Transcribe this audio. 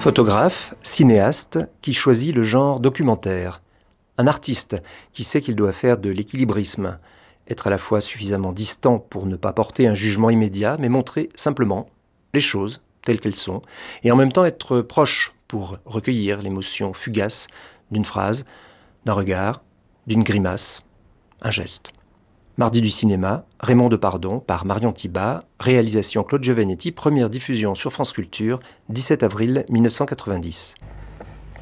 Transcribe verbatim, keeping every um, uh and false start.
Photographe, cinéaste qui choisit le genre documentaire. Un artiste qui sait qu'il doit faire de l'équilibrisme. Être à la fois suffisamment distant pour ne pas porter un jugement immédiat, mais montrer simplement les choses telles qu'elles sont, et en même temps être proche pour recueillir l'émotion fugace d'une phrase, d'un regard, d'une grimace, un geste. Mardi du cinéma, Raymond Depardon par Marion Thibat, réalisation Claude Giovannetti, première diffusion sur France Culture, dix-sept avril mille neuf cent quatre-vingt-dix.